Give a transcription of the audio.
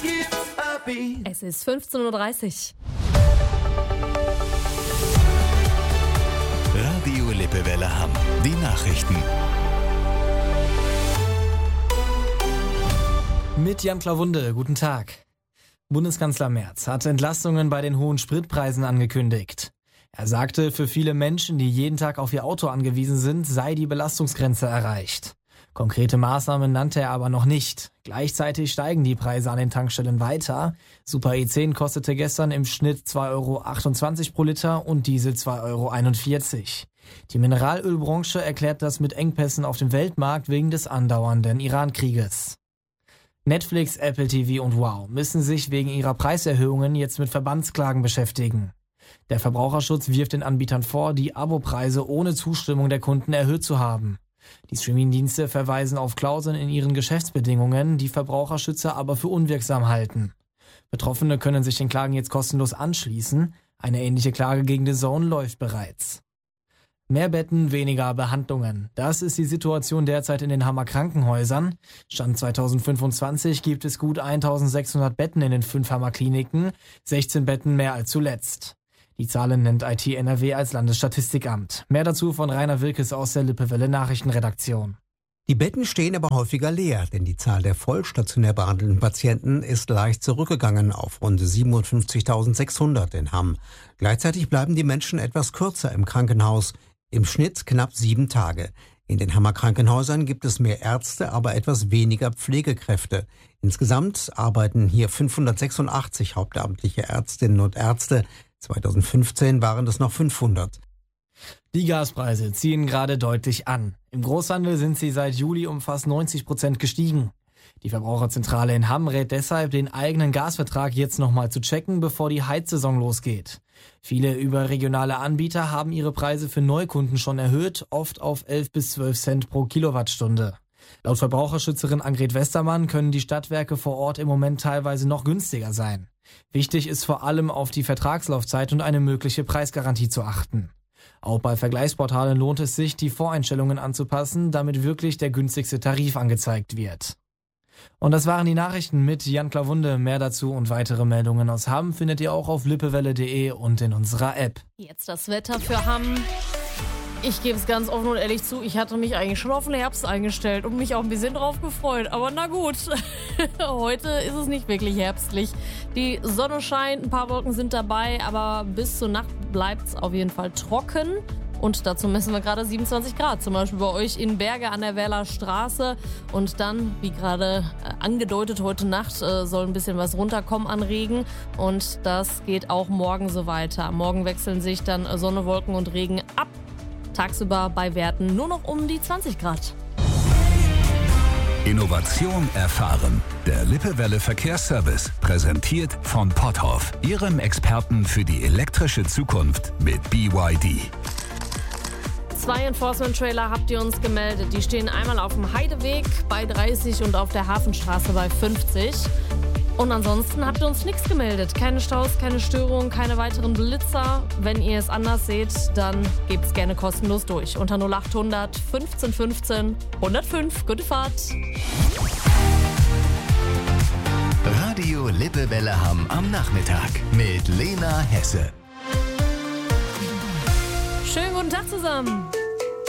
Es ist 15:30 Uhr. Radio Lippewelle Hamm. Die Nachrichten. Mit Jan Klawunde, guten Tag. Bundeskanzler Merz hat Entlastungen bei den hohen Spritpreisen angekündigt. Er sagte, für viele Menschen, die jeden Tag auf ihr Auto angewiesen sind, sei die Belastungsgrenze erreicht. Konkrete Maßnahmen nannte er aber noch nicht. Gleichzeitig steigen die Preise an den Tankstellen weiter. Super E10 kostete gestern im Schnitt 2,28 € pro Liter und Diesel 2,41 €. Die Mineralölbranche erklärt das mit Engpässen auf dem Weltmarkt wegen des andauernden Iran-Krieges. Netflix, Apple TV und Wow müssen sich wegen ihrer Preiserhöhungen jetzt mit Verbandsklagen beschäftigen. Der Verbraucherschutz wirft den Anbietern vor, die Abopreise ohne Zustimmung der Kunden erhöht zu haben. Die Streamingdienste verweisen auf Klauseln in ihren Geschäftsbedingungen, die Verbraucherschützer aber für unwirksam halten. Betroffene können sich den Klagen jetzt kostenlos anschließen. Eine ähnliche Klage gegen DAZN läuft bereits. Mehr Betten, weniger Behandlungen. Das ist die Situation derzeit in den Hammer Krankenhäusern. Stand 2025 gibt es gut 1600 Betten in den 5 Hammer Kliniken, 16 Betten mehr als zuletzt. Die Zahlen nennt IT NRW als Landesstatistikamt. Mehr dazu von Rainer Wilkes aus der Lippewelle Nachrichtenredaktion. Die Betten stehen aber häufiger leer, denn die Zahl der vollstationär behandelten Patienten ist leicht zurückgegangen auf rund 57.600 in Hamm. Gleichzeitig bleiben die Menschen etwas kürzer im Krankenhaus, im Schnitt knapp 7 Tage. In den Hammer Krankenhäusern gibt es mehr Ärzte, aber etwas weniger Pflegekräfte. Insgesamt arbeiten hier 586 hauptamtliche Ärztinnen und Ärzte. 2015 waren es noch 500. Die Gaspreise ziehen gerade deutlich an. Im Großhandel sind sie seit Juli um fast 90% gestiegen. Die Verbraucherzentrale in Hamm rät deshalb, den eigenen Gasvertrag jetzt nochmal zu checken, bevor die Heizsaison losgeht. Viele überregionale Anbieter haben ihre Preise für Neukunden schon erhöht, oft auf 11 bis 12 Cent pro Kilowattstunde. Laut Verbraucherschützerin Angret Westermann können die Stadtwerke vor Ort im Moment teilweise noch günstiger sein. Wichtig ist vor allem auf die Vertragslaufzeit und eine mögliche Preisgarantie zu achten. Auch bei Vergleichsportalen lohnt es sich, die Voreinstellungen anzupassen, damit wirklich der günstigste Tarif angezeigt wird. Und das waren die Nachrichten mit Jan Klawunde. Mehr dazu und weitere Meldungen aus Hamm findet ihr auch auf lippewelle.de und in unserer App. Jetzt das Wetter für Hamm. Ich gebe es ganz offen und ehrlich zu, ich hatte mich eigentlich schon auf den Herbst eingestellt und mich auch ein bisschen drauf gefreut. Aber na gut, heute ist es nicht wirklich herbstlich. Die Sonne scheint, ein paar Wolken sind dabei, aber bis zur Nacht bleibt es auf jeden Fall trocken. Und dazu messen wir gerade 27 Grad, zum Beispiel bei euch in Berge an der Werler Straße. Und dann, wie gerade angedeutet, heute Nacht soll ein bisschen was runterkommen an Regen. Und das geht auch morgen so weiter. Morgen wechseln sich dann Sonne, Wolken und Regen ab. Tagsüber bei Werten nur noch um die 20 Grad. Innovation erfahren. Der Lippewelle Verkehrsservice, präsentiert von Potthoff, Ihrem Experten für die elektrische Zukunft mit BYD. 2 Enforcement-Trailer habt ihr uns gemeldet. Die stehen einmal auf dem Heideweg bei 30 und auf der Hafenstraße bei 50. Und ansonsten habt ihr uns nichts gemeldet. Keine Staus, keine Störungen, keine weiteren Blitzer. Wenn ihr es anders seht, dann gebt es gerne kostenlos durch. Unter 0800 15 15 105. Gute Fahrt. Radio Lippewelle Hamm am Nachmittag mit Lena Hesse. Schönen guten Tag zusammen.